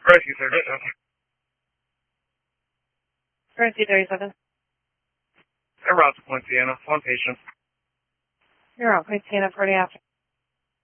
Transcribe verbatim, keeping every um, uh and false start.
Rescue thirty-seven. Rescue thirty-seven. Around Point Sienna, one patient. You're on Point Sienna, forty after.